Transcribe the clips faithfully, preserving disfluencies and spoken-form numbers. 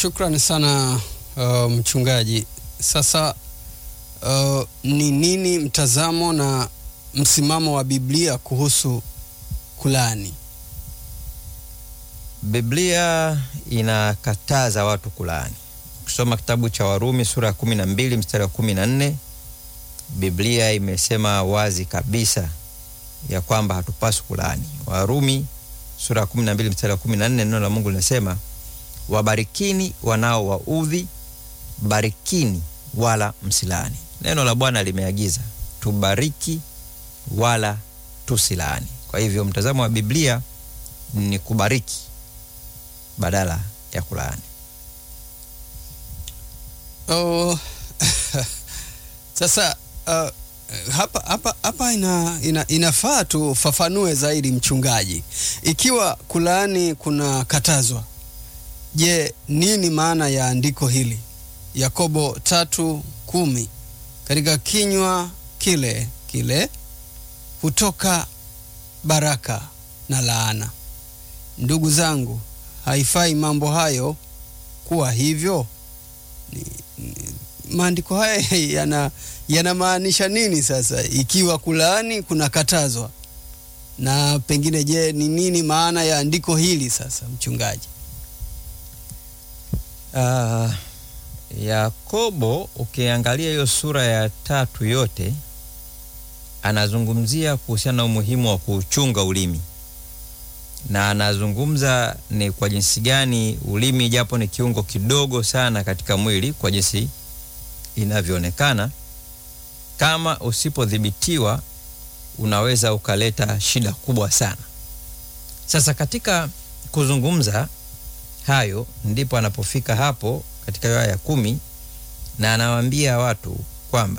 shukrani sana uh, mchungaji. Sasa uh, ni nini mtazamo na msimamo wa Biblia kuhusu kulaani? Biblia inakataza watu kulaani. Ukisoma kitabu cha Warumi sura ya kumi na mbili mstari wa kumi na nne, Biblia imesema wazi kabisa ya kwamba hatupaswi kulaani. Warumi sura ya kumi na mbili mstari wa kumi na nne, neno la Mungu linasema, wabarikini wanao waudhi, barikini wala msilaani. Neno la Bwana limeagiza tubariki wala tusilaani. Kwa hivyo mtazamo wa Biblia ni kubariki badala ya kulaani. Oh, sasa uh, hapa hapa hapa ina, ina inafaa tufafanue zaidi mchungaji. Ikiwa kulaani kuna katazwa, je, nini maana ya andiko hili? Yakobo tatu kumi, katika kinywa kile kile hutoka baraka na laana. Ndugu zangu, haifai mambo hayo kuwa hivyo. Ni, ni, maandiko haya yana yanamaanisha nini sasa ikiwa kulaani kuna katazwa? Na pengine je, ni nini maana ya andiko hili sasa mchungaji? Uh, Yakobo ukiangalia hiyo sura ya tatu yote anazungumzia kuhusiana na umuhimu wa kuchunga ulimi. Na anazungumza ni kwa jinsi gani ulimi, japo ni kiungo kidogo sana katika mwili kwa jinsi inavyoonekana, kama usipodhibitiwa unaweza ukaleta shida kubwa sana. Sasa katika kuzungumza hayo ndipo anapofika hapo katika aya ya kumi, na anawaambia watu kwamba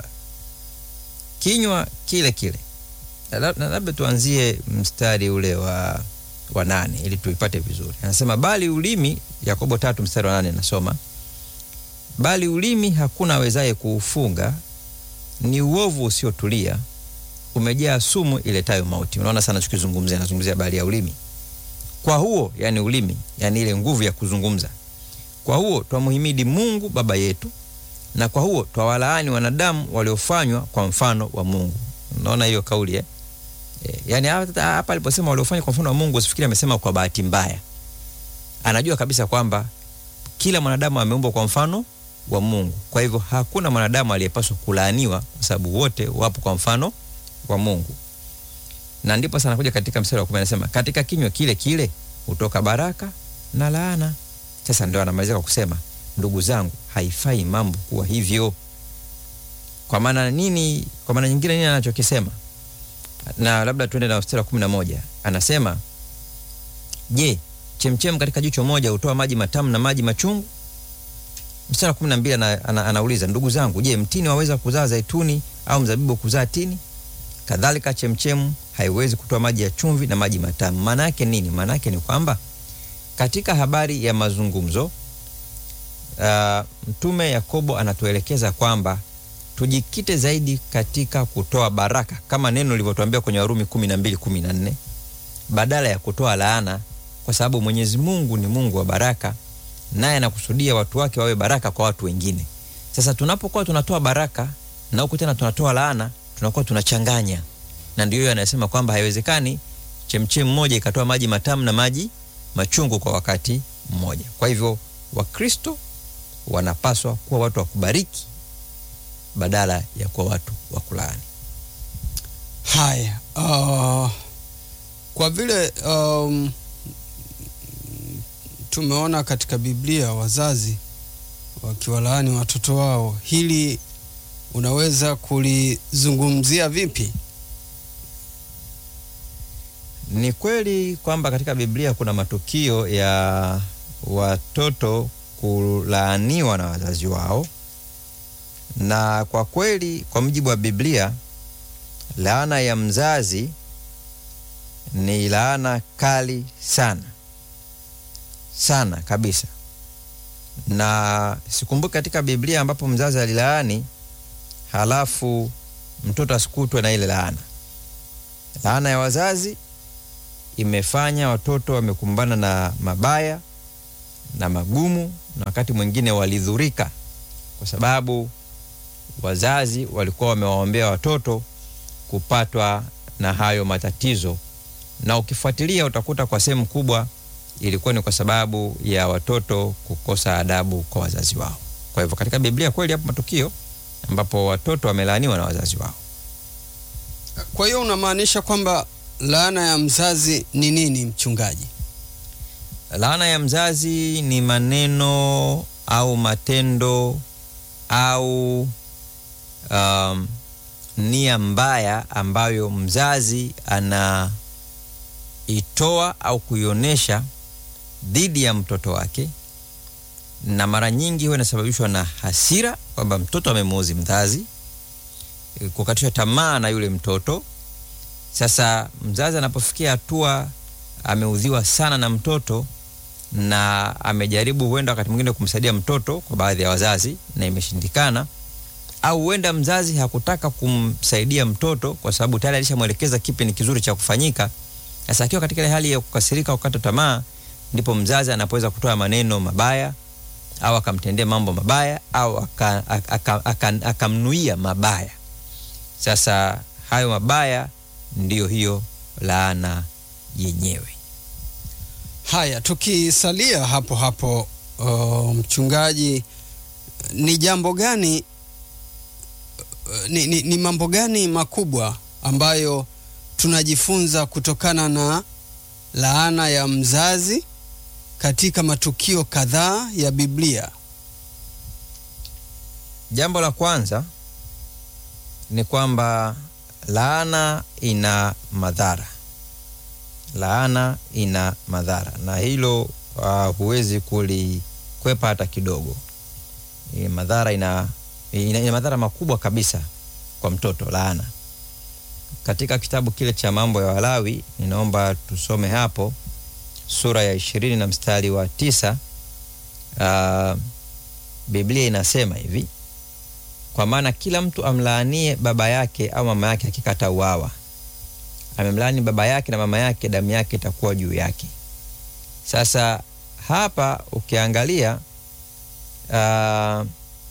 kinywa kile kile, na labda tuanzie mstari ule wa wa nane ili tuipate vizuri. Anasema bali ulimi, Yakobo tatu mstari wa nane nasoma, bali ulimi hakuna awezaye kuufunga, ni uovu usiotulia, umejaa sumu iletayo mauti. Unaona sana tukizungumzia, nazungumzia bali ya ulimi. Kwa huo, yani ulimi, yani ile nguvu ya kuzungumza, kwa huo twamuhimidi Mungu Baba yetu, na kwa huo twawalaani wanadamu waliofanywa kwa mfano wa Mungu. Unaona hiyo kauli eh? E, yani hapa aliposema waliofanywa kwa mfano wa Mungu, usifikiri amesema kwa bahati mbaya. Anajua kabisa kwamba kila mwanadamu ameumbwa kwa mfano wa Mungu. Kwa hivyo hakuna mwanadamu aliyepaswa kulaaniwa kwa sababu wote wapo kwa mfano wa Mungu. Na ndipo sana kuja katika mstari wa kumi anasema katika kinywa kile kile hutoka baraka na laana. Sasa ndio anamalizia kwa kusema, ndugu zangu, haifai mambo kuwa hivyo. Kwa maana nini? Kwa maana nyingine nini anachokisema? Na labda tuende na mstari wa kumi na moja. Anasema, je, chemchem katika jicho moja hutoa maji matamu na maji machungu? Mstari wa kumi na mbili ana, ana, anauliza, ndugu zangu, je, mtini waweza kuzaa zaituni au mzabibu kuzaa tini? Kadhalika chemchemu haiwezi kutoa maji ya chumvi na maji matamu. Maana yake nini? Maana yake ni kwamba katika habari ya mazungumzo, uh, mtume Yakobo anatuelekeza kwamba tujikite zaidi katika kutoa baraka, kama neno lilivyotuambia kwenye Warumi kumi na mbili kumi na nne, badala ya kutoa laana, kwa sababu Mwenyezi Mungu ni Mungu wa baraka, naye anakusudia watu wake wawe baraka kwa watu wengine. Sasa tunapokuwa tunatoa baraka na huko tena tunatoa laana, tunakuwa tunachanganya. Na ndio yeye anasema kwamba haiwezekani chemchem moja ikatoa maji matamu na maji machungu kwa wakati mmoja. Kwa hivyo Wakristo wanapaswa kuwa watu wa kubariki badala ya kuwa watu wa kulaani. Haya, uh, kwa vile um, tumeona katika Biblia wazazi wakiwalaani watoto wao, hili unaweza kulizungumzia vipi? Ni kweli kwamba katika Biblia kuna matukio ya watoto kulaaniwa na wazazi wao, na kwa kweli kwa mujibu wa Biblia laana ya mzazi ni laana kali sana sana kabisa. Na sikumbuki katika Biblia ambapo mzazi alilaani halafu mtoto asikutwe na ile laana. Laana ya wazazi imefanya watoto wamekumbana na mabaya na magumu, na wakati mwingine walidhurika kwa sababu wazazi walikuwa wamewaombea watoto kupatwa na hayo matatizo, na ukifuatilia utakuta kwa sehemu kubwa ilikuwa ni kwa sababu ya watoto kukosa adabu kwa wazazi wao. Kwa hivyo katika Biblia kweli hapo matukio ambapo watoto wamelaaniwa na wazazi wao. Kwa hiyo unamaanisha kwamba laana ya mzazi ni nini, mchungaji? Laana ya mzazi ni maneno au matendo au um, nia mbaya ambayo mzazi anaitoa au kuionesha dhidi ya mtoto wake, na mara nyingi huwa inasababishwa na hasira kwamba mtoto amemuudhi mzazi, kukatisha tamaa na yule mtoto. Sasa mzazi anapofikia hatua ameudhiwa sana na mtoto na amejaribu huenda wakati mwingine kumsaidia mtoto kwa baadhi ya wazazi na imeshindikana, au huenda mzazi hakutaka kumsaidia mtoto kwa sababu tayari alishamwelekeza kipi ni kizuri cha kufanyika. Sasa akiwa katika ile hali ya kukasirika au kukata tamaa, ndipo mzazi anapoweza kutoa maneno mabaya au akamtendea mambo mabaya au akamnuia mabaya. Sasa hayo mabaya ndiyo hiyo laana yenyewe. Haya, tukisalia hapo hapo, uh, mchungaji, ni jambo gani uh, ni, ni, ni mambo gani makubwa ambayo tunajifunza kutokana na laana ya mzazi katika matukio kadhaa ya Biblia? Jambo la kwanza ni kwamba laana ina madhara. Laana ina madhara, na hilo uh, huwezi kulikwepa hata kidogo. E, madhara ina, ina, ina madhara makubwa kabisa kwa mtoto, laana. Katika kitabu kile cha Mambo ya Walawi, ninaomba tusome hapo sura ya ishirini na mstari wa tisa. Uh, Biblia inasema hivi: kwa maana kila mtu amlaanie baba yake au mama yake akikata uawa, amemlaani baba yake na mama yake, damu yake itakuwa juu yake. Sasa hapa ukiangalia uh,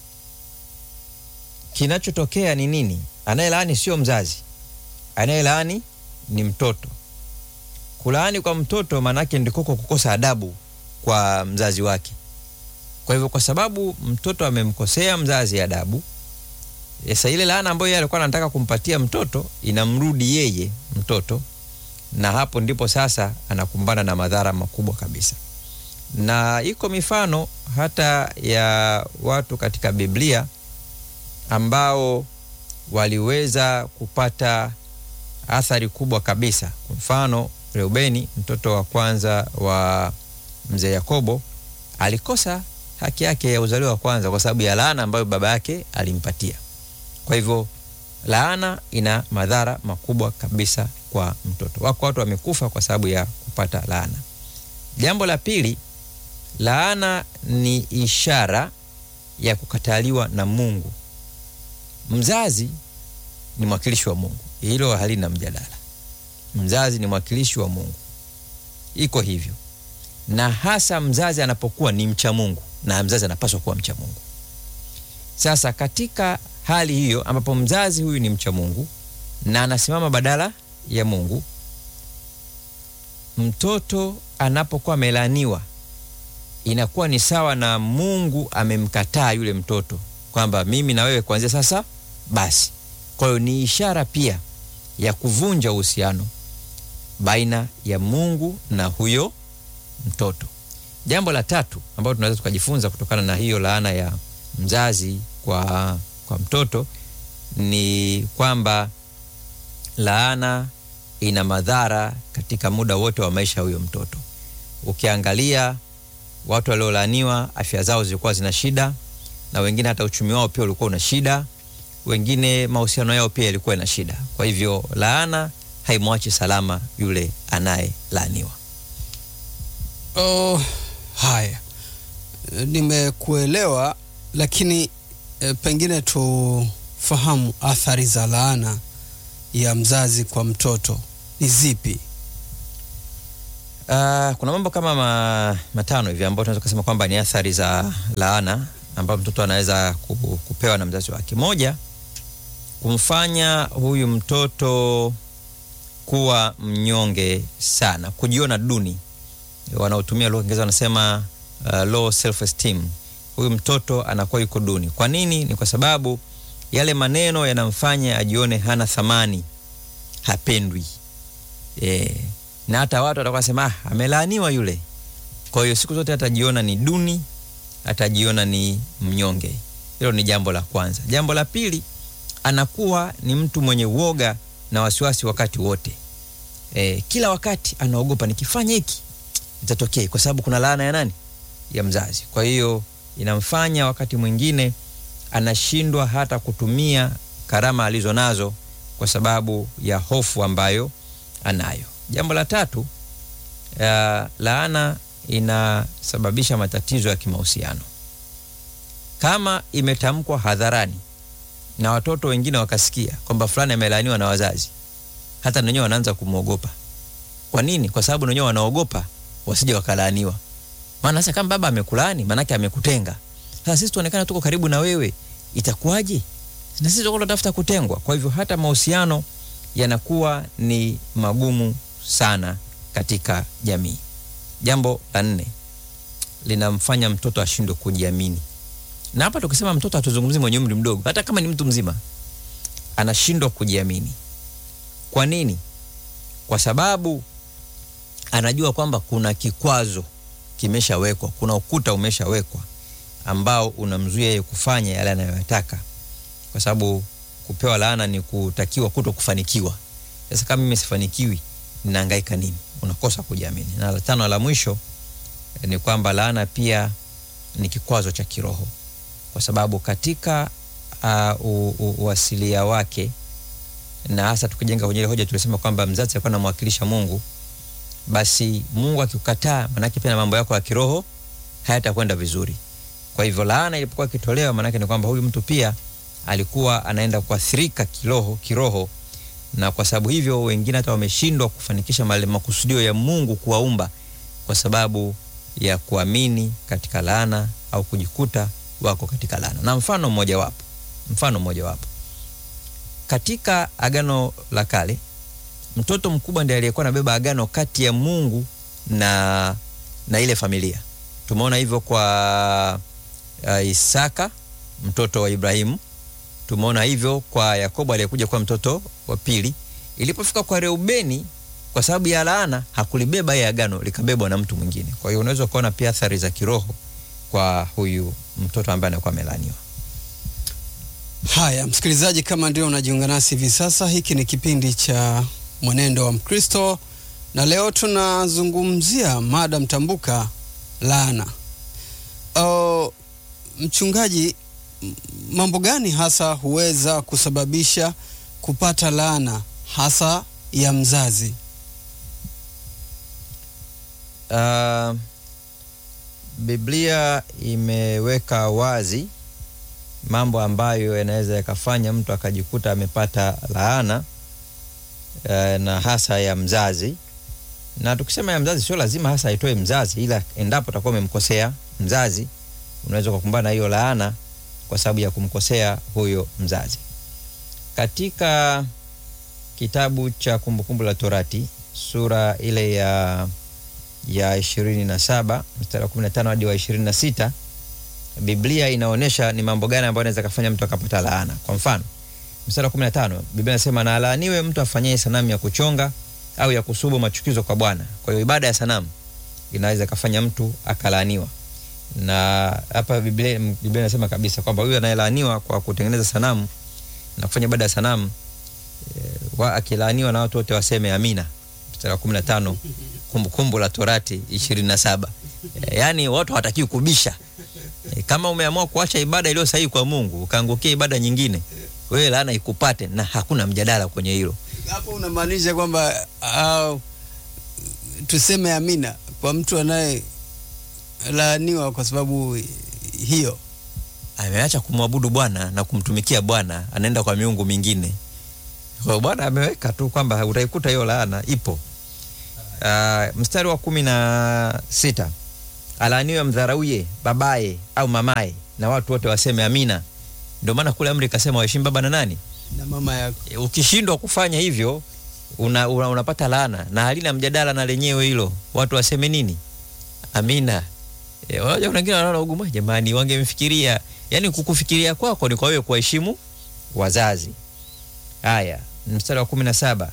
kinachotokea ni nini? Anayelaani sio mzazi, anayelaani ni mtoto. Kulaani kwa mtoto manake ndiko kukosa adabu kwa mzazi wake. Kwa hivyo kwa sababu mtoto amemkosea mzazi adabu, sasa ile laana ambayo yeye alikuwa anataka kumpatia mtoto inamrudi yeye mtoto, na hapo ndipo sasa anakumbana na madhara makubwa kabisa. Na iko mifano hata ya watu katika Biblia ambao waliweza kupata athari kubwa kabisa. Kwa mfano, Reubeni, mtoto wa kwanza wa mzee Yakobo, alikosa haki yake ya uzaliwa wa kwanza kwa sababu ya laana ambayo baba yake alimpatia. Kwa hivyo laana ina madhara makubwa kabisa kwa mtoto. Wako watu wamekufa kwa sababu ya kupata laana. Jambo la pili, laana ni ishara ya kukataliwa na Mungu. Mzazi ni mwakilishi wa Mungu, hilo halina mjadala. Mzazi ni mwakilishi wa Mungu, iko hivyo. Na hasa mzazi anapokuwa ni mcha Mungu, na mzazi anapaswa kuwa mcha Mungu. Sasa katika hali hiyo ambapo mzazi huyu ni mcha Mungu na anasimama badala ya Mungu, mtoto anapokuwa amelaaniwa inakuwa ni sawa na Mungu amemkataa yule mtoto kwamba mimi na wewe kuanzia sasa basi. Kwa hiyo ni ishara pia ya kuvunja uhusiano baina ya Mungu na huyo mtoto. Jambo la tatu ambalo tunaweza tukajifunza kutokana na hiyo laana ya mzazi kwa kwa mtoto ni kwamba laana ina madhara katika muda wote wa maisha huyo mtoto. Ukiangalia watu waliolaaniwa, afya zao zilikuwa zina shida, na wengine hata uchumi wao pia ulikuwa una shida, wengine mahusiano yao pia yalikuwa na shida. Kwa hivyo laana haimwachi salama yule anayelaaniwa. Oh, haya, nimekuelewa, lakini e, pengine tufahamu athari za laana ya mzazi kwa mtoto ni zipi? Uh, kuna mambo kama ma, matano hivi ambayo tunaweza kusema kwamba ni athari za laana ambapo mtoto anaweza kupewa na mzazi wake. Moja, kumfanya huyu mtoto kuwa mnyonge sana, kujiona duni. Wanaotumia lugha Kiingereza wanasema uh, low self esteem. Huyu mtoto anakuwa yuko duni. Kwa nini? Ni kwa sababu yale maneno yanamfanya ajione hana thamani, hapendwi. Eh, na hata watu watakuwa sema ah, amelaaniwa yule. Kwa hiyo siku zote atajiona ni duni, atajiona ni mnyonge. Hilo ni jambo la kwanza. Jambo la pili, anakuwa ni mtu mwenye uoga na wasiwasi wakati wote. E, kila wakati anaogopa nikifanya hiki itatokea, kwa sababu kuna laana ya nani? Ya mzazi. Kwa hiyo inamfanya wakati mwingine anashindwa hata kutumia karama alizonazo kwa sababu ya hofu ambayo anayo. Jambo la tatu, uh, laana inasababisha matatizo ya kimahusiano. Kama imetamkwa hadharani na watoto wengine wakasikia kwamba fulani amelaaniwa na wazazi, hata wenyewe wanaanza kumuogopa. Kwa nini? Kwa sababu wenyewe wanaogopa wasije wakalaaniwa. Maana sasa kama baba amekulaani, maana yake amekutenga. Sasa sisi tuonekana tuko karibu na wewe, itakuwaje? Na sisi tuko tunatafuta kutengwa. Kwa hivyo hata mahusiano yanakuwa ni magumu sana katika jamii. Jambo la nne, linamfanya mtoto ashindwe kujiamini. Na hapa tukisema mtoto hatuzungumzi mwenye umri mdogo, hata kama ni mtu mzima anashindwa kujiamini. Kwa nini? Kwa sababu anajua kwamba kuna kikwazo kimeshawekwa, kuna ukuta umeshawekwa ambao unamzuia yeye kufanya yale anayotaka. Kwa sababu kupewa laana ni kutakiwa kuto kufanikiwa. Sasa kama mimi sifanikiwi, ninahangaika nini? Unakosa kujiamini. Na la tano la mwisho ni kwamba laana pia ni kikwazo cha kiroho. Kwa sababu katika uh, uasilia wake, na hasa tukijenga kwenye ile hoja tulisema kwamba mzazi alikuwa anamwakilisha Mungu, basi Mungu akikukataa, maana yake pia na mambo yako ya kiroho hayatakwenda vizuri. Kwa hivyo laana ilipokuwa kitolewa, maana yake ni kwamba huyu mtu pia alikuwa anaenda kuathirika kiroho kiroho na kwa sababu hivyo wengine hata wameshindwa kufanikisha mali makusudio ya Mungu kuwaumba kwa sababu ya kuamini katika laana au kujikuta wako katika laana. Na mfano mmoja wapo, mfano mmoja wapo. Katika Agano la Kale, mtoto mkubwa ndiye aliyekuwa anabeba agano kati ya Mungu na na ile familia. Tumeona hivyo kwa uh, Isaka, mtoto wa Ibrahimu. Tumeona hivyo kwa Yakobo aliyekuja kwa mtoto wa pili. Ilipofika kwa Reubeni, kwa sababu ya laana hakulibeba ya agano, likabebwa na mtu mwingine. Kwa hiyo unaweza kuona pia athari za kiroho kwa huyu mtoto ambaye anakuwa amelaaniwa. Haya, msikilizaji, kama ndio unajiunga nasi hivi sasa, hiki ni kipindi cha Mwenendo wa Mkristo na leo tunazungumzia mada mtambuka, laana. Uh, mchungaji, mambo gani hasa huweza kusababisha kupata laana hasa ya mzazi? Uh, Biblia imeweka wazi mambo ambayo yanaweza yakafanya mtu akajikuta amepata laana, uh, na hasa ya mzazi. Na tukisema ya mzazi sio lazima hasa aitoe mzazi, ila endapo utakuwa umemkosea mzazi, unaweza kukumbana hiyo laana kwa sababu ya kumkosea huyo mzazi. Katika kitabu cha Kumbukumbu la Torati, sura ile ya ya ishirini na saba mstari wa kumi na tano hadi wa ishirini na sita, Biblia inaonesha ni mambo gani ambayo yanaweza kufanya mtu akapata laana. Kwa mfano, mstari wa kumi na tano, Biblia inasema na alaaniwe mtu afanyaye sanamu ya kuchonga au ya kusubu machukizo kwa Bwana. Kwa hiyo ibada ya sanamu inaweza kufanya mtu akalaaniwa. Na hapa Biblia Biblia inasema kabisa kwamba huyu anayelaaniwa kwa kutengeneza sanamu na kufanya ibada ya sanamu, e, wa akilaaniwa na watu wote waseme amina. Mstari wa kumi na tano, Kumbukumbu la Torati ishirini na saba. E, yani watu hawatakiwi kubisha. E, kama umeamua kuacha ibada iliyo sahihi kwa Mungu ukaangukia ibada nyingine, wewe laana ikupate na hakuna mjadala kwenye hilo. Hapo unamaanisha kwamba uh, tuseme amina kwa mtu anaye laaniwa kwa sababu hiyo ameacha kumwabudu Bwana na kumtumikia Bwana, anaenda kwa miungu mingine. Kwa Bwana ameweka tu kwamba utaikuta hiyo laana ipo. Uh, mstari wa kumi na sita, alaaniwe mdharauye babaye au mamaye, na watu wote waseme amina. Ndio maana kule amri ikasema waheshimu baba na nani? Na mama yako. E, ukishindwa kufanya hivyo una, una, unapata laana, na halina mjadala na lenyewe hilo. Watu waseme nini? Amina. E, wanaja wengine wanaona ugumu, jamani wangemfikiria. Yaani kukufikiria kwako ni kwa wewe kuheshimu wazazi. Haya, mstari wa kumi na saba.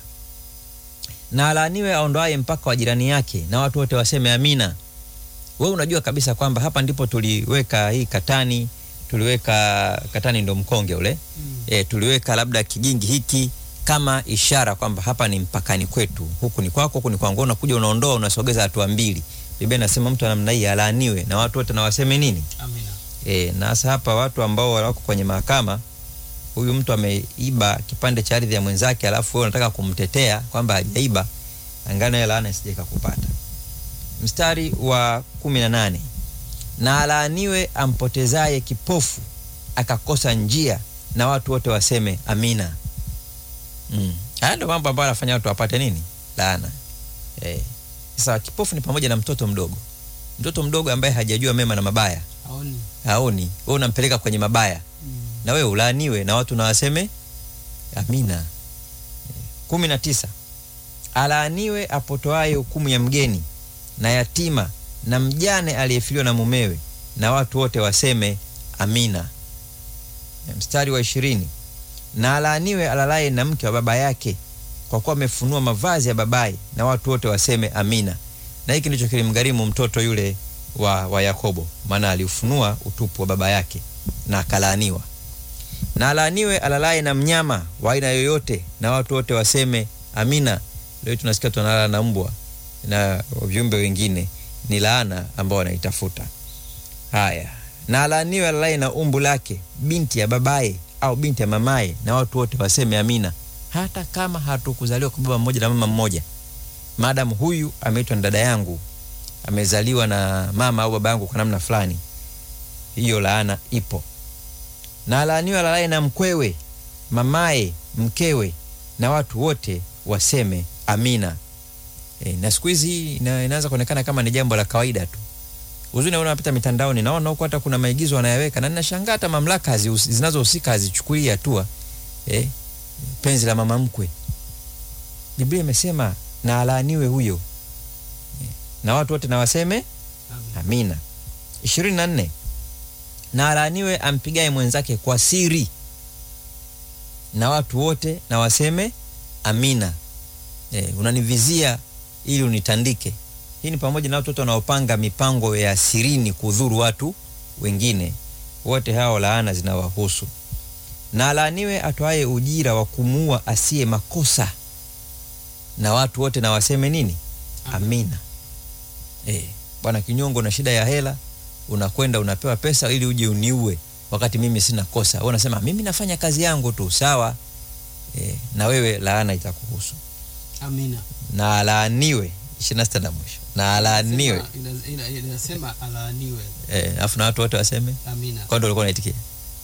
Na alaaniwe aondoaye mpaka wa jirani yake, na watu wote waseme amina. Wewe unajua kabisa kwamba hapa ndipo tuliweka hii katani, tuliweka katani ndo mkonge ule. Mm. E, tuliweka labda kigingi hiki kama ishara kwamba hapa ni mpakani kwetu. Huku ni kwako, huku ni kwangu. Unakuja unaondoa, unasogeza hatua mbili. Biblia inasema mtu namna hii alaaniwe, na watu wote na waseme nini? Amina. E, na sasa hapa watu ambao wako kwenye mahakama, huyu mtu ameiba kipande cha ardhi ya mwenzake, alafu wewe unataka kumtetea kwamba hajaiba, angana ya laana isije kukupata. Mstari wa kumi na nane. Na alaaniwe ampotezaye kipofu akakosa njia, na watu wote waseme amina. Mm. Haya ndio mambo ambayo yanafanya watu wapate nini? Laana. Eh. Sasa kipofu ni pamoja na mtoto mdogo. Mtoto mdogo ambaye hajajua mema na mabaya. Haoni. Haoni. Wewe unampeleka kwenye mabaya. Mm. Na wewe ulaaniwe, na watu na waseme amina. Eh. kumi na tisa. Alaaniwe apotoaye hukumu ya mgeni, na yatima, na mjane aliyefiliwa na mumewe, na watu wote waseme amina. Mstari wa ishirini. Na alaaniwe alalaye na mke wa baba yake, kwa kuwa amefunua mavazi ya babaye, na watu wote waseme amina. Na hiki ndicho kilimgharimu mtoto yule wa, wa Yakobo, maana aliufunua utupu wa baba yake na akalaaniwa. Na alaaniwe alalaye na mnyama wa aina yoyote, na watu wote waseme amina. Leo tunasikia tunalala na mbwa na viumbe wengine, ni laana ambao wanaitafuta. Haya, na alaaniwe alalaye na umbu lake, binti ya babaye au binti ya mamaye, na watu wote waseme amina. Hata kama hatukuzaliwa kwa baba mmoja na mama mmoja, madam huyu ameitwa dada yangu, amezaliwa na mama au baba yangu kwa namna fulani, hiyo laana ipo. Na alaaniwe alalaye na mkwewe, mamaye, mkewe, na watu wote waseme amina. E, na siku hizi ina, inaanza kuonekana kama ni jambo la kawaida tu. Uzuni unaona unapita mitandaoni, naona huko hata kuna maigizo wanayaweka, na ninashangaa hata mamlaka zinazohusika hazichukulia hatua. Eh, penzi la mama mkwe. Biblia imesema na alaaniwe huyo. E, na watu wote na waseme amina. ishirini na nne. Na alaaniwe ampigaye mwenzake kwa siri, na watu wote na waseme amina. E, unanivizia ili unitandike. Hii ni pamoja na watu wanaopanga mipango ya sirini kudhuru watu wengine. Wote hao laana zinawahusu. Na alaaniwe atoaye ujira wa kumuua asiye makosa, na watu wote na waseme nini? Amina. Eh, bwana kinyongo na shida ya hela, unakwenda unapewa pesa ili uje uniue wakati mimi sina kosa. Wewe unasema mimi nafanya kazi yangu tu, sawa? Eh, na wewe laana itakuhusu. Amina. Na alaaniwe ishirini na sita na mwisho. Na alaaniwe. Inasema alaaniwe. Eh, afu na watu wote waseme amina. Kwa ndio ulikuwa unaitikia.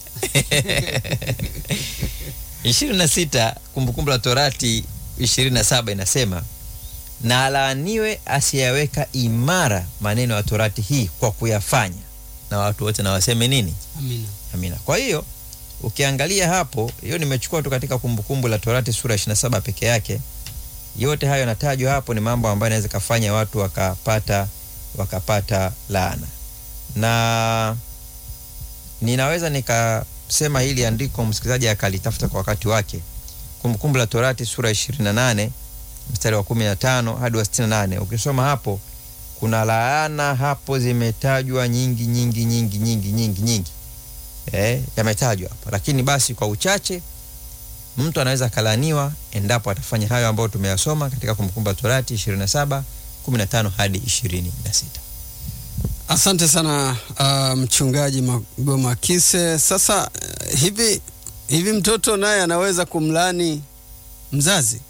ishirini na sita Kumbukumbu la Torati ishirini na saba inasema na alaaniwe asiyaweka imara maneno ya Torati hii kwa kuyafanya, na watu wote na waseme nini? Amina. Amina. Kwa hiyo ukiangalia hapo, hiyo nimechukua tu katika Kumbukumbu la Torati sura ishirini na saba peke yake. Yote hayo yanatajwa hapo ni mambo ambayo yanaweza kufanya watu wakapata wakapata laana. Na ninaweza nikasema hili andiko msikilizaji akalitafuta kwa wakati wake. Kumbukumbu la Torati sura ishirini na nane mstari wa kumi na tano hadi wa sitini na nane. Ukisoma hapo kuna laana hapo zimetajwa nyingi nyingi nyingi nyingi nyingi nyingi. Eh, yametajwa hapo. Lakini basi kwa uchache mtu anaweza kalaaniwa endapo atafanya hayo ambayo tumeyasoma katika Kumbukumbu la Torati ishirini na saba kumi na tano hadi ishirini na sita. Asante sana uh, mchungaji Magoma Kise. Sasa uh, hivi hivi mtoto naye anaweza kumlaani mzazi?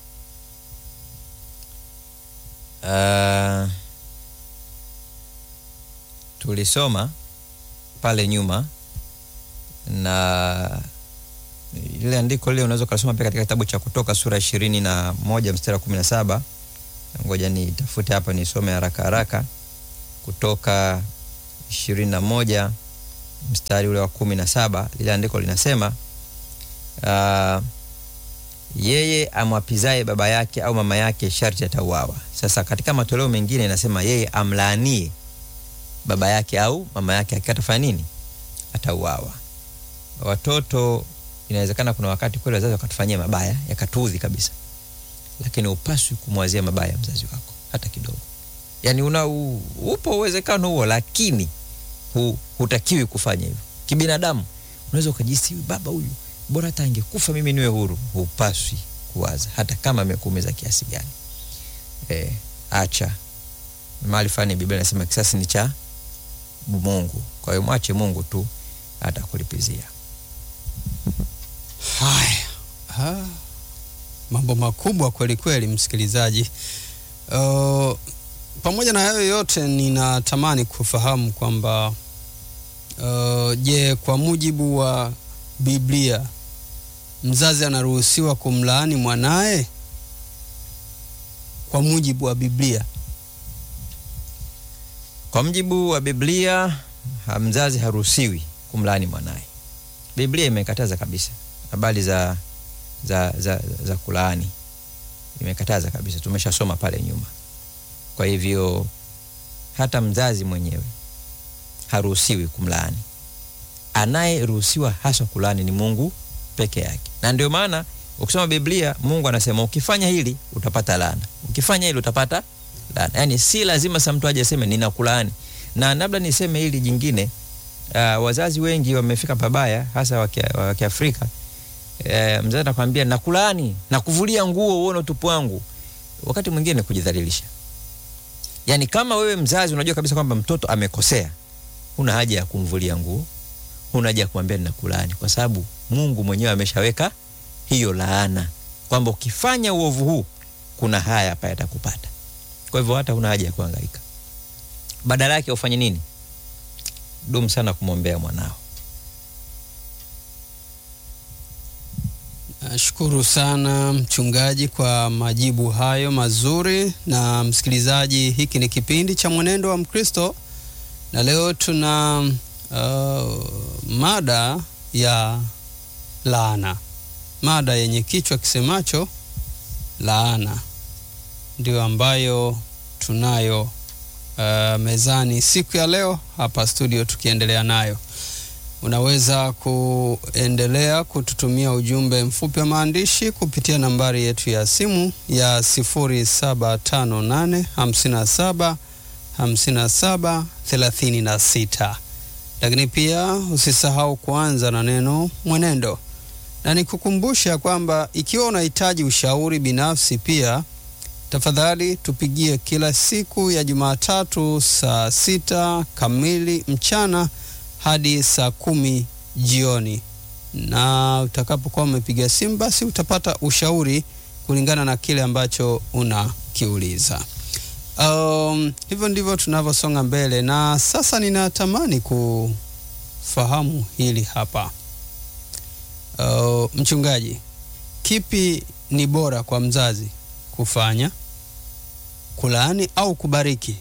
Uh, tulisoma pale nyuma, na ile andiko lile unaweza kusoma pia katika kitabu cha Kutoka sura ishirini na moja mstari wa kumi na saba. Ngoja nitafute hapa nisome haraka haraka. Kutoka ishirini na moja mstari ule wa kumi na saba, lile andiko linasema uh, yeye amwapizaye baba yake au mama yake sharti atauawa. Sasa katika matoleo mengine inasema yeye amlaanie baba yake au mama yake akatafanya nini? Atauawa. Watoto inawezekana kuna wakati kweli wazazi wakatufanyia mabaya yakatuudhi kabisa, lakini upaswi kumwazia mabaya mzazi wako hata kidogo. Yani una u, upo uwezekano huo, lakini hu, hutakiwi kufanya hivyo. Kibinadamu unaweza ukajisi baba huyu bora hata angekufa mimi niwe huru. Upaswi kuwaza hata kama amekuumiza kiasi gani. Eh, acha. Mahali fulani Biblia inasema kisasi ni cha Mungu. Kwa hiyo mwache Mungu tu atakulipizia. Haya. Ha. Mambo makubwa kweli kweli, msikilizaji. Uh, pamoja na hayo yote ninatamani kufahamu kwamba uh, je, kwa mujibu wa Biblia mzazi anaruhusiwa kumlaani mwanae? Kwa mujibu wa Biblia. Kwa mujibu wa Biblia mzazi haruhusiwi kumlaani mwanae. Biblia imekataza kabisa habari za za za za kulaani. Imekataza kabisa, tumeshasoma pale nyuma. Kwa hivyo hata mzazi mwenyewe haruhusiwi kumlaani. Anayeruhusiwa hasa kulaani ni Mungu peke yake. Na ndio maana ukisoma Biblia Mungu anasema ukifanya hili utapata laana, ukifanya hili utapata laana. Yani si lazima sa mtu aje aseme ninakulaani. Na labda niseme hili jingine, uh, wazazi wengi wamefika pabaya hasa wa Kiafrika. Uh, mzazi anakuambia nakulaani, nakuvulia nguo uone utupu wangu. Wakati mwingine kujidhalilisha. Yani kama wewe mzazi unajua kabisa kwamba mtoto amekosea, huna haja ya kumvulia nguo, huna haja ya kumwambia ninakulaani, kwa sababu Mungu mwenyewe ameshaweka hiyo laana kwamba ukifanya uovu huu kuna haya hapa yatakupata. Kwa hivyo hata huna haja ya kuhangaika. Badala yake ufanye nini? Dumu sana kumwombea mwanao. Nashukuru sana mchungaji kwa majibu hayo mazuri. Na msikilizaji, hiki ni kipindi cha Mwenendo wa Mkristo, na leo tuna uh, mada ya laana. Mada yenye kichwa kisemacho laana ndio ambayo tunayo uh, mezani siku ya leo hapa studio tukiendelea nayo. Unaweza kuendelea kututumia ujumbe mfupi wa maandishi kupitia nambari yetu ya simu ya sifuri saba tano nane hamsini na saba hamsini na saba thelathini na sita. Lakini pia usisahau kuanza na neno mwenendo. Na nikukumbusha kwamba ikiwa unahitaji ushauri binafsi pia, tafadhali tupigie kila siku ya Jumatatu saa sita kamili mchana hadi saa kumi jioni. Na utakapokuwa umepiga simu basi utapata ushauri kulingana na kile ambacho unakiuliza. Um, hivyo ndivyo tunavyosonga mbele, na sasa ninatamani kufahamu hili hapa. Uh, mchungaji, kipi ni bora kwa mzazi kufanya? Kulaani au kubariki?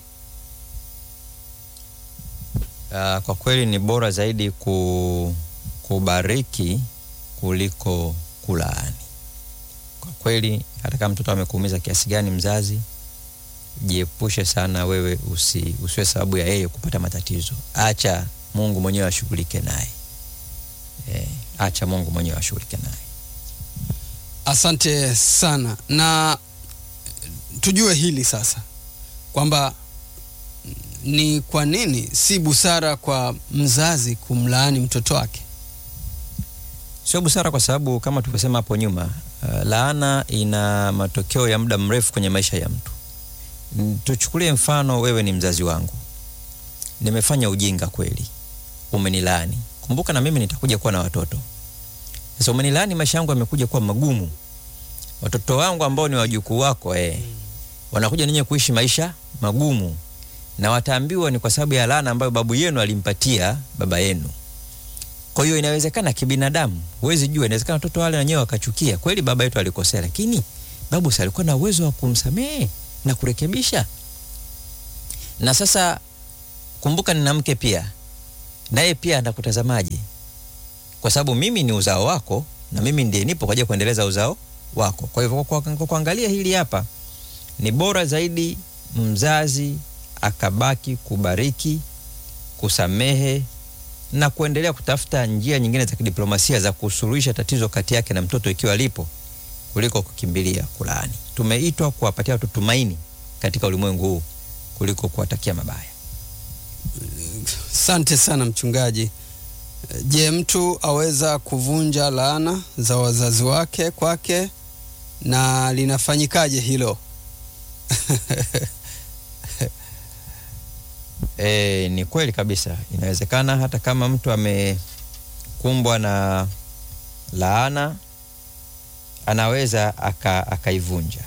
Uh, kwa kweli ni bora zaidi ku, kubariki kuliko kulaani. Kwa kweli hata kama mtoto amekuumiza kiasi gani mzazi, jiepushe sana wewe usi, usiwe sababu ya yeye kupata matatizo. Acha Mungu mwenyewe ashughulike naye. Eh, acha Mungu mwenyewe ashughulike naye. Asante sana. Na tujue hili sasa kwamba ni kwa nini si busara kwa mzazi kumlaani mtoto wake? Sio busara kwa sababu kama tulivyosema hapo nyuma, uh, laana ina matokeo ya muda mrefu kwenye maisha ya mtu. Tuchukulie mfano, wewe ni mzazi wangu. Nimefanya ujinga kweli. Umenilaani. Kumbuka na mimi nitakuja kuwa na watoto. Sasa umenilaani, maisha yangu yamekuja kuwa magumu. Watoto wangu ambao ni wajukuu wako eh wanakuja ninyi kuishi maisha magumu. Na wataambiwa ni kwa sababu ya laana ambayo babu yenu alimpatia baba yenu. Kwa hiyo inawezekana kibinadamu, huwezi jua, inawezekana watoto wale wenyewe wakachukia. Kweli baba yetu alikosea, lakini babu si alikuwa na uwezo wa kumsamehe. na kurekebisha. Na sasa kumbuka nina mke pia, naye pia anakutazamaje, kwa sababu mimi ni uzao wako na mimi ndiye nipo kwa ajili ya kuendeleza uzao wako. Kwa hivyo kwa, kwa, kwa kuangalia hili hapa, ni bora zaidi mzazi akabaki kubariki, kusamehe na kuendelea kutafuta njia nyingine za kidiplomasia za kusuluhisha tatizo kati yake na mtoto ikiwa lipo, kuliko kukimbilia kulaani. Tumeitwa kuwapatia watu tumaini katika ulimwengu huu kuliko kuwatakia mabaya. Asante sana mchungaji. Je, mtu aweza kuvunja laana za wazazi wake kwake, na linafanyikaje hilo? E, ni kweli kabisa, inawezekana hata kama mtu amekumbwa na laana anaweza akaivunja.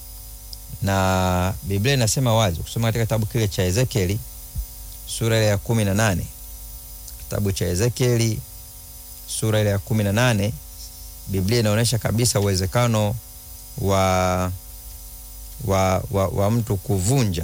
Na Biblia inasema wazi, kusoma katika kitabu kile cha Ezekieli sura ile ya kumi na nane, kitabu cha Ezekieli sura ile ya kumi na nane, Biblia inaonyesha kabisa uwezekano wa, wa, wa, wa mtu kuvunja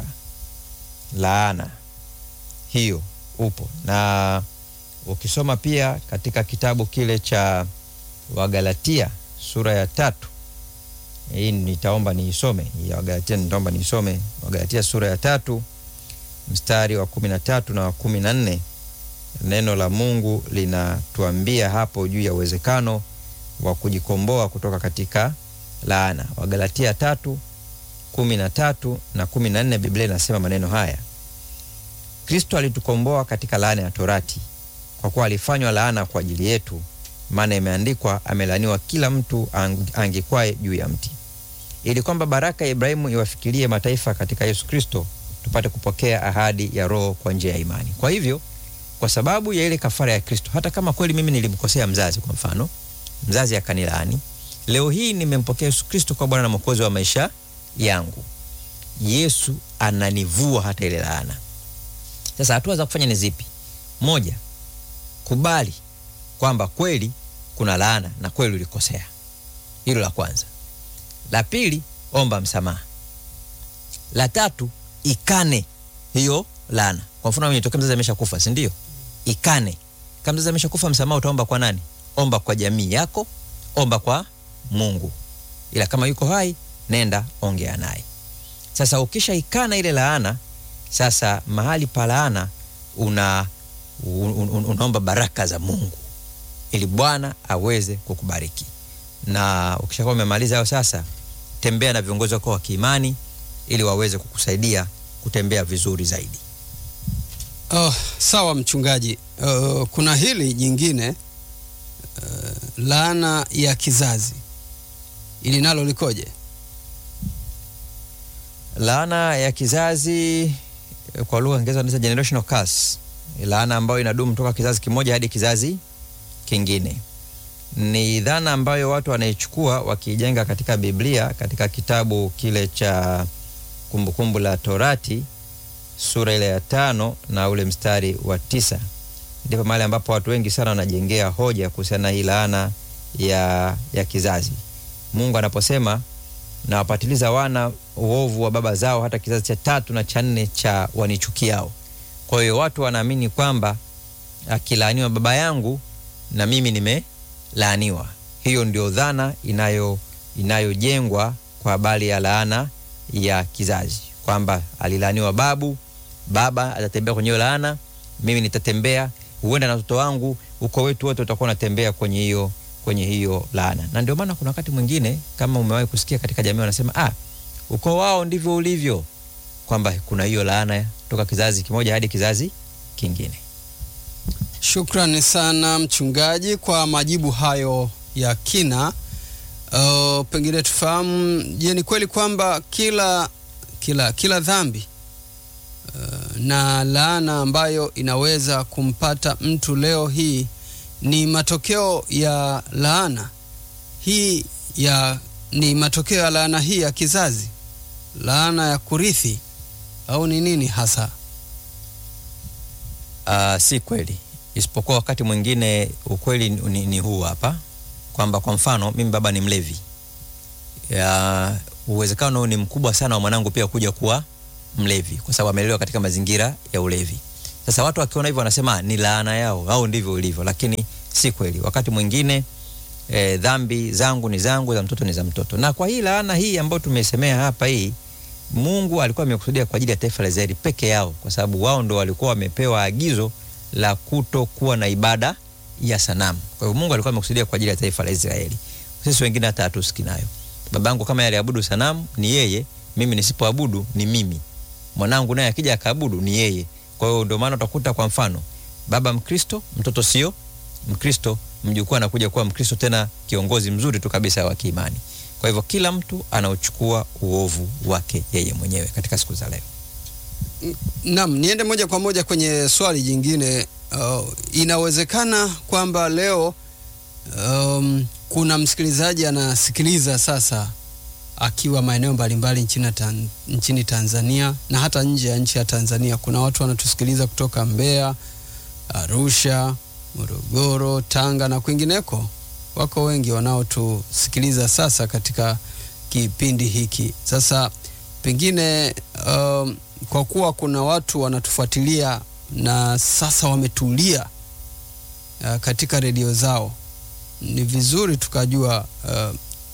laana hiyo upo. Na ukisoma pia katika kitabu kile cha Wagalatia sura ya tatu, hii nitaomba niisome, ya Wagalatia nitaomba niisome, Wagalatia sura ya tatu mstari wa kumi na tatu na wa kumi na nne, neno la Mungu linatuambia hapo juu ya uwezekano wa kujikomboa kutoka katika laana. Wagalatia tatu kumi na tatu na kumi na nne, Biblia inasema maneno haya: Kristo alitukomboa katika laana ya torati, kwa kuwa alifanywa laana kwa ajili yetu, maana imeandikwa, amelaaniwa kila mtu angikwae juu ya mti, ili kwamba baraka ya Ibrahimu iwafikirie mataifa katika Yesu Kristo, tupate kupokea ahadi ya Roho kwa njia ya imani. Kwa hivyo, kwa sababu ya ile kafara ya Kristo, hata kama kweli mimi nilimkosea mzazi, kwa mfano mzazi akanilaani, leo hii nimempokea Yesu Kristo kwa Bwana na Mwokozi wa maisha yangu, Yesu ananivua hata ile laana. Sasa hatua za kufanya ni zipi? Moja, kubali kwamba kweli kuna laana na kweli ulikosea. Hilo la kwanza. La pili, omba msamaha. La tatu, ikane hiyo laana. Kwa mfano mimi nitokea mzazi ameshakufa, si ndio? Ikane. Kama mzazi ameshakufa, msamaha utaomba kwa nani? Omba kwa jamii yako, omba kwa Mungu. Ila kama yuko hai, nenda ongea naye. Sasa ukisha ikana ile laana, sasa mahali pa laana una un, un, unaomba baraka za Mungu ili Bwana aweze kukubariki. Na ukishakuwa umemaliza hayo, sasa tembea na viongozi wako wa kiimani ili waweze kukusaidia kutembea vizuri zaidi. Oh, sawa mchungaji. Uh, kuna hili jingine, uh, laana ya kizazi, ili nalo likoje? Laana ya kizazi kwa lugha ya Kiingereza inaitwa generational curse. Laana ambayo inadumu kutoka kizazi kimoja hadi kizazi kingine. Ni dhana ambayo watu wanaichukua wakijenga katika Biblia, katika kitabu kile cha Kumbukumbu la Torati sura ile ya tano na ule mstari wa tisa. Ndipo mahali ambapo watu wengi sana wanajengea hoja kuhusiana na hii laana ya ya kizazi. Mungu anaposema, na wapatiliza wana uovu wa baba zao hata kizazi cha tatu na cha nne cha wanichukiao. Kwa hiyo watu wanaamini kwamba akilaaniwa baba yangu na mimi nimelaaniwa. Hiyo ndio dhana inayo inayojengwa kwa habari ya laana ya kizazi, kwamba alilaaniwa babu, baba atatembea kwenye laana, mimi nitatembea, huenda na watoto wangu, uko wetu wote utakuwa unatembea kwenye hiyo kwenye hiyo laana. Na ndio maana kuna wakati mwingine, kama umewahi kusikia katika jamii wanasema, ah, uko wao ndivyo ulivyo, kwamba kuna hiyo laana toka kizazi kimoja hadi kizazi kingine. Shukrani sana mchungaji kwa majibu hayo ya kina. Uh, pengine tufahamu, je, ni kweli kwamba kila kila kila dhambi uh, na laana ambayo inaweza kumpata mtu leo hii ni matokeo ya laana hii ya ni matokeo ya laana hii ya kizazi, laana ya kurithi, au ni nini hasa? Uh, si kweli. Isipokuwa wakati mwingine ukweli ni, ni huu hapa, kwamba kwa mfano mimi baba ni mlevi. Ya, uwezekano ni mkubwa sana wa mwanangu pia kuja kuwa mlevi, kwa sababu amelelewa katika mazingira ya ulevi. Sasa watu wakiona hivyo wanasema ni laana yao au ndivyo ilivyo, lakini si kweli. Wakati mwingine e, dhambi zangu ni zangu, za mtoto ni za mtoto. Na kwa hii laana hii ambayo tumesemea hapa hii, Mungu alikuwa amekusudia kwa ajili ya taifa la Israeli peke yao, kwa sababu wao ndio walikuwa wamepewa agizo la kutokuwa na ibada ya sanamu. Kwa hivyo Mungu alikuwa amekusudia kwa ajili ya taifa la Israeli. Sisi wengine hata hatusiki nayo. Babangu kama yale abudu sanamu ni yeye, mimi nisipoabudu ni mimi. Mwanangu naye akija akaabudu ni yeye. Kwa hiyo ndio maana utakuta kwa mfano baba Mkristo, mtoto sio Mkristo, mjukuu anakuja kuwa Mkristo, tena kiongozi mzuri tu kabisa wa kiimani. Kwa hivyo kila mtu anauchukua uovu wake yeye mwenyewe katika siku za leo. Naam, niende moja kwa moja kwenye swali jingine. Uh, inawezekana kwamba leo um, kuna msikilizaji anasikiliza sasa akiwa maeneo mbalimbali nchini, tan, nchini Tanzania na hata nje ya nchi ya Tanzania. Kuna watu wanatusikiliza kutoka Mbeya, Arusha, Morogoro, Tanga na kwingineko. Wako wengi wanaotusikiliza sasa katika kipindi hiki. Sasa pengine um, kwa kuwa kuna watu wanatufuatilia na sasa wametulia uh, katika redio zao, ni vizuri tukajua uh,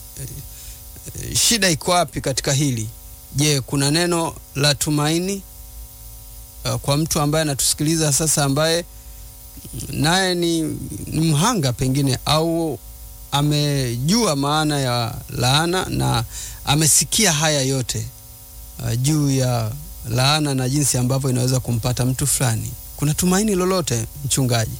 shida iko wapi katika hili. Je, kuna neno la tumaini uh, kwa mtu ambaye anatusikiliza sasa, ambaye naye ni, ni mhanga pengine, au amejua maana ya laana na amesikia haya yote uh, juu ya laana na jinsi ambavyo inaweza kumpata mtu fulani? Kuna tumaini lolote, mchungaji?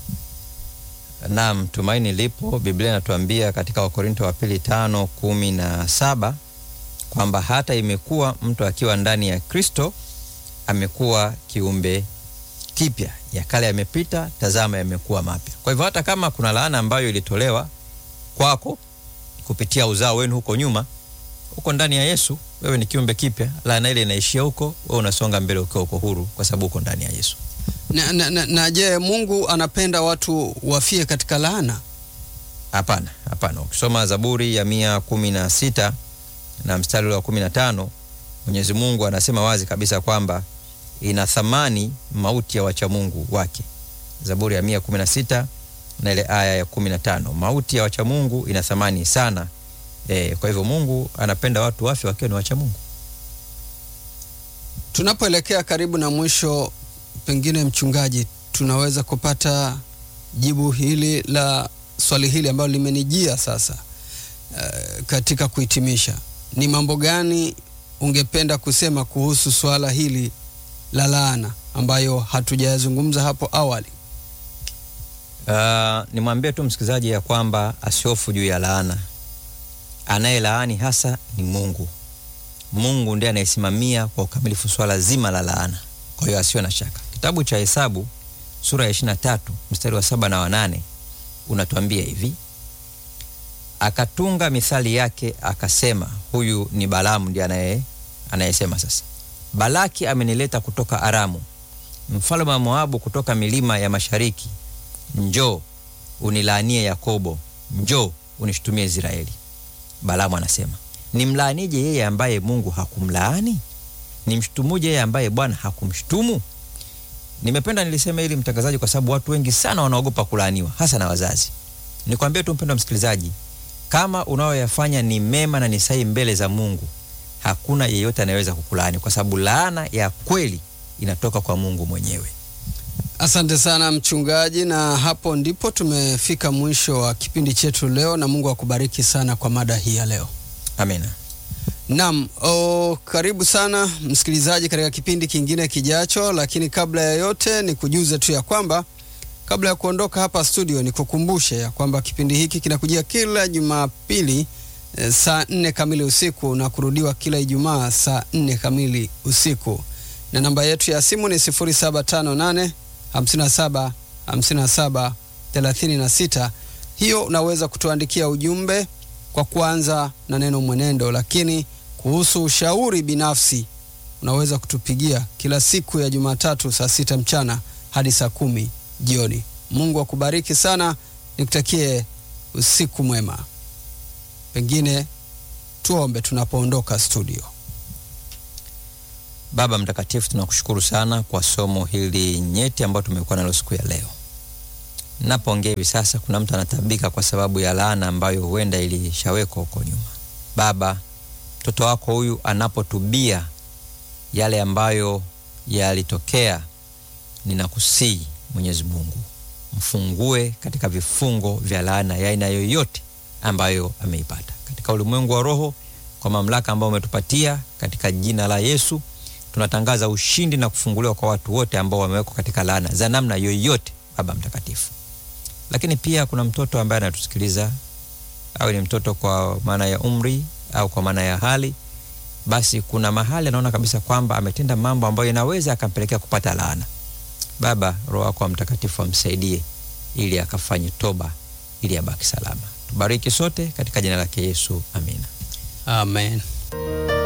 Naam, tumaini lipo. Biblia inatuambia katika Wakorintho wa pili tano kumi na saba kwamba hata imekuwa mtu akiwa ndani ya Kristo amekuwa kiumbe kipya, ya kale yamepita, tazama yamekuwa mapya. Kwa hivyo hata kama kuna laana ambayo ilitolewa kwako kupitia uzao wenu huko nyuma, uko ndani ya Yesu, wewe ni kiumbe kipya. Laana ile inaishia huko, wewe unasonga mbele ukiwa uko huru kwa sababu uko ndani ya Yesu. Na, na, na, na je, Mungu anapenda watu wafie katika laana? Hapana, hapana. Ukisoma Zaburi ya mia kumi na sita na mstari wa kumi na tano, Mwenyezi Mungu anasema wazi kabisa kwamba ina thamani mauti ya wacha Mungu wake. Zaburi ya mia kumi na sita na ile aya ya kumi na tano, mauti ya wacha Mungu ina thamani sana. E, kwa hivyo Mungu anapenda watu wafe wakiwa ni wacha Mungu. Tunapoelekea karibu na mwisho, pengine mchungaji, tunaweza kupata jibu hili la swali hili ambalo limenijia sasa. Uh, katika kuhitimisha, ni mambo gani ungependa kusema kuhusu swala hili la laana ambayo hatujayazungumza hapo awali? Uh, nimwambie tu msikilizaji ya kwamba asiofu juu ya laana. Anayelaani hasa ni Mungu. Mungu ndiye anayesimamia kwa ukamilifu swala zima la laana. Kwa hiyo asiwe na shaka. Kitabu cha Hesabu sura ya ishirini na tatu mstari wa saba na wa nane unatuambia hivi: akatunga mithali yake akasema, huyu ni Balaamu ndiye anaye anayesema sasa, Balaki amenileta kutoka Aramu, mfalme wa Moabu kutoka milima ya mashariki. Njoo unilaanie Yakobo, njoo unishutumie Israeli. Balaamu anasema, nimlaanije yeye ambaye Mungu hakumlaani? Nimshtumuje yeye ambaye Bwana hakumshtumu? Nimependa nilisema ili mtangazaji, kwa sababu watu wengi sana wanaogopa kulaaniwa, hasa na wazazi. Nikwambie tu mpendwa msikilizaji, kama unaoyafanya ni mema na ni sahihi mbele za Mungu, hakuna yeyote anayeweza kukulaani, kwa sababu laana ya kweli inatoka kwa Mungu mwenyewe. Asante sana mchungaji, na hapo ndipo tumefika mwisho wa kipindi chetu leo, na Mungu akubariki sana kwa mada hii ya leo. Amina. Naam, oh, karibu sana msikilizaji katika kipindi kingine kijacho, lakini kabla ya yote ni kujuze tu ya kwamba kabla ya kuondoka hapa studio ni kukumbushe ya kwamba kipindi hiki kinakujia kila Jumapili e, saa nne kamili usiku na kurudiwa kila Ijumaa saa nne kamili usiku. Na namba yetu ya simu ni sifuri saba tano nane hamsini na saba hamsini na saba thelathini na sita. Hiyo unaweza kutuandikia ujumbe kwa kuanza na neno mwenendo, lakini kuhusu ushauri binafsi unaweza kutupigia kila siku ya Jumatatu saa sita mchana hadi saa kumi jioni. Mungu akubariki sana, nikutakie usiku mwema. Pengine Tuombe tunapoondoka studio. Baba mtakatifu, tunakushukuru sana kwa somo hili nyeti ambalo tumekuwa nalo siku ya leo. Napoongea hivi sasa kuna mtu anatabika kwa sababu ya laana ambayo huenda ilishawekwa huko nyuma. Baba, mtoto wako huyu anapotubia yale ambayo yalitokea, ninakusihi Mwenyezi Mungu, mfungue katika vifungo vya laana ya aina yoyote ambayo ameipata. Katika ulimwengu wa roho, kwa mamlaka ambayo umetupatia, katika jina la Yesu, tunatangaza ushindi na kufunguliwa kwa watu wote ambao wamewekwa katika laana za namna yoyote, Baba mtakatifu. Lakini pia kuna mtoto ambaye anatusikiliza, au ni mtoto kwa maana ya umri au kwa maana ya hali, basi kuna mahali anaona kabisa kwamba ametenda mambo ambayo yanaweza akampelekea kupata laana. Baba, Roho wako mtakatifu amsaidie ili akafanye toba, ili abaki salama. Tubariki sote katika jina lake Yesu. Amina. Amen.